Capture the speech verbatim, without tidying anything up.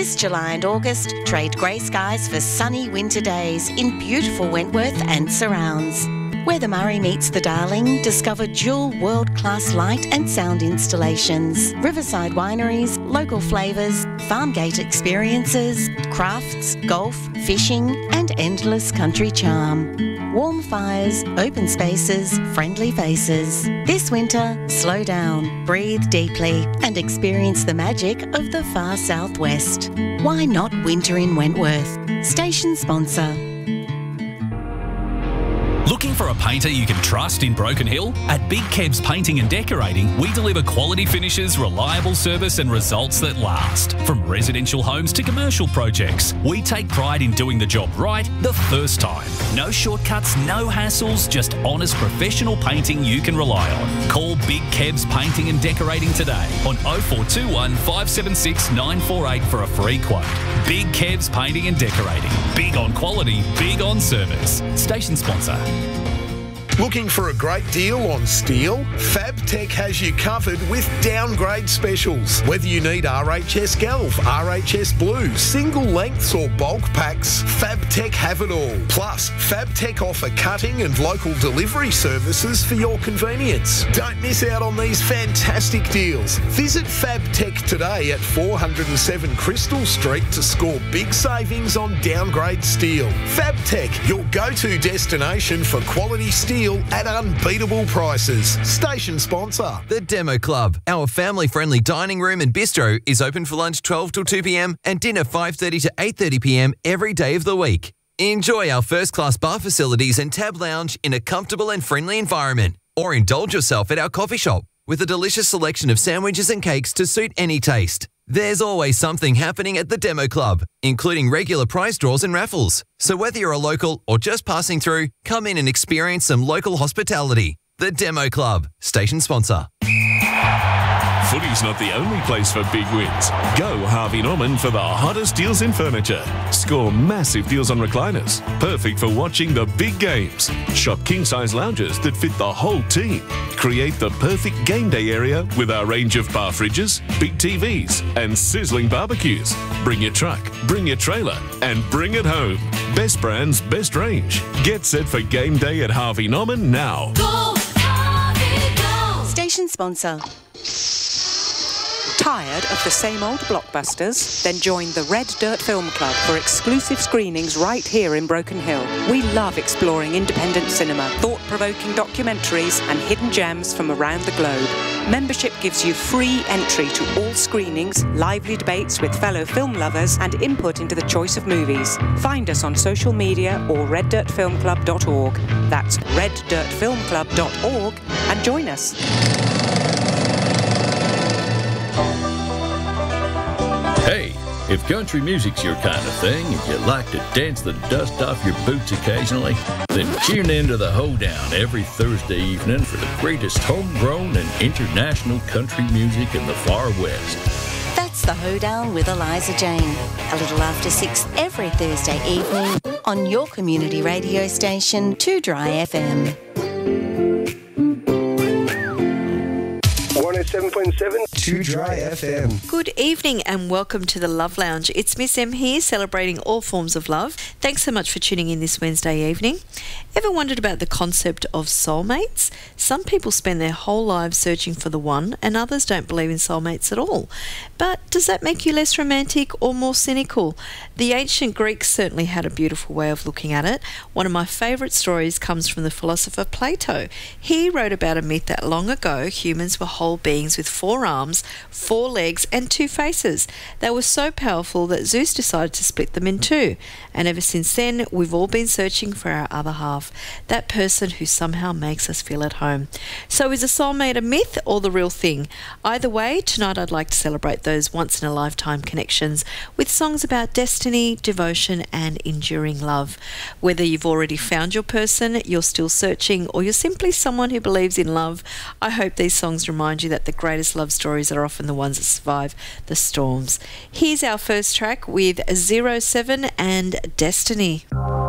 This July and August, trade grey skies for sunny winter days in beautiful Wentworth and surrounds. Where the Murray meets the Darling, discover dual world-class light and sound installations, riverside wineries, local flavours, farm gate experiences, crafts, golf, fishing and endless country charm. Warm fires, open spaces, friendly faces. This winter, slow down, breathe deeply and experience the magic of the far southwest. Why not winter in Wentworth? Station sponsor. Looking for a painter you can trust in Broken Hill? At Big Kebs Painting and Decorating, we deliver quality finishes, reliable service and results that last. From residential homes to commercial projects, we take pride in doing the job right the first time. No shortcuts, no hassles, just honest professional painting you can rely on. Call Big Kebs Painting and Decorating today on oh four two one, five seven six, nine four eight for a free quote. Big Kebs Painting and Decorating. Big on quality, big on service. Station sponsor. Looking for a great deal on steel? FabTech has you covered with downgrade specials. Whether you need R H S Galv, R H S Blue, single lengths or bulk packs, FabTech have it all. Plus, FabTech offer cutting and local delivery services for your convenience. Don't miss out on these fantastic deals. Visit FabTech today at four oh seven Crystal Street to score big savings on downgrade steel. FabTech, your go-to destination for quality steel at unbeatable prices. Station sponsor. The Demo Club, our family-friendly dining room and bistro, is open for lunch twelve till two p m and dinner five thirty to eight thirty p m every day of the week. Enjoy our first-class bar facilities and tab lounge in a comfortable and friendly environment. Or indulge yourself at our coffee shop with a delicious selection of sandwiches and cakes to suit any taste. There's always something happening at the Demo Club, including regular prize draws and raffles. So whether you're a local or just passing through, come in and experience some local hospitality. The Demo Club, station sponsor. Footy's not the only place for big wins. Go Harvey Norman for the hottest deals in furniture. Score massive deals on recliners, perfect for watching the big games. Shop king-size lounges that fit the whole team. Create the perfect game day area with our range of bar fridges, big T Vs and sizzling barbecues. Bring your truck, bring your trailer and bring it home. Best brands, best range. Get set for game day at Harvey Norman now. Go, Harvey, go! Station sponsor. Tired of the same old blockbusters? Then join the Red Dirt Film Club for exclusive screenings right here in Broken Hill. We love exploring independent cinema, thought-provoking documentaries and hidden gems from around the globe. Membership gives you free entry to all screenings, lively debates with fellow film lovers and input into the choice of movies. Find us on social media or red dirt film club dot org. That's red dirt film club dot org and join us. Hey, if country music's your kind of thing and you like to dance the dust off your boots occasionally, then tune in to The Hoedown every Thursday evening for the greatest homegrown and international country music in the far west. That's The Hoedown with Eliza Jane. A little after six every Thursday evening on your community radio station, two Dry F M. one oh seven point seven two Dry F M. Good evening and welcome to the Love Lounge. It's Miss M here, celebrating all forms of love. Thanks so much for tuning in this Wednesday evening. Ever wondered about the concept of soulmates? Some people spend their whole lives searching for the one and others don't believe in soulmates at all. But does that make you less romantic or more cynical? The ancient Greeks certainly had a beautiful way of looking at it. One of my favourite stories comes from the philosopher Plato. He wrote about a myth that long ago humans were whole beings with four arms, four legs and two faces. They were so powerful that Zeus decided to split them in two. And ever since then, we've all been searching for our other half, that person who somehow makes us feel at home. So is a soulmate a myth or the real thing? Either way, tonight I'd like to celebrate those once-in-a-lifetime connections with songs about destiny, devotion and enduring love. Whether you've already found your person, you're still searching, or you're simply someone who believes in love, I hope these songs remind you that the greatest love stories are often the ones that survive the storms. Here's our first track with zero seven and Destiny.